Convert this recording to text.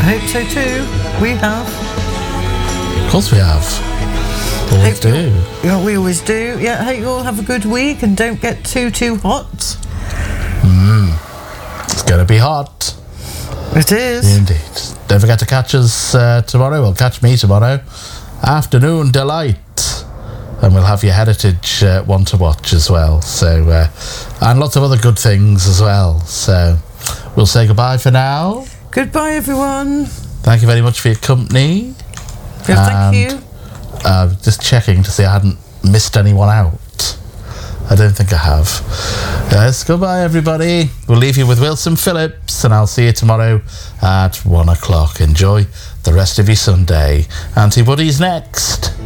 I hope so too. We have. Of course we have. Always do. Yeah, we always do. Yeah, I hope you all have a good week and don't get too hot. It's going to be hot. It is. Indeed. Don't forget to catch us tomorrow. Well, catch me tomorrow. Afternoon Delight. And we'll have your Heritage one to watch as well. So, and lots of other good things as well. So, we'll say goodbye for now. Goodbye, everyone. Thank you very much for your company. Yeah, thank you. Just checking to see I hadn't missed anyone out. I don't think I have. Yes, goodbye, everybody. We'll leave you with Wilson Phillips, and I'll see you tomorrow at 1 o'clock. Enjoy the rest of your Sunday. Auntie Woody's next.